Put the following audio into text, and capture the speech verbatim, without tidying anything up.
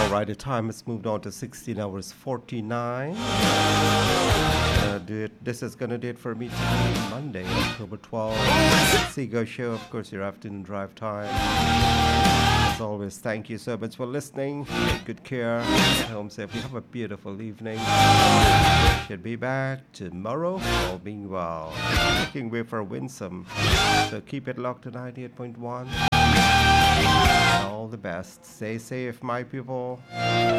Right, the time has moved on to sixteen hours forty-nine. Uh, do it, this is going to do it for me today, Monday, October twelfth. Seago Show, of course, your afternoon drive time. As always, thank you so much for listening. Take good care. Get home safely. Have a beautiful evening. Should be back tomorrow, all being well. Making way for Winsome. So keep it locked to ninety-eight point one. All the best. Stay safe, my people.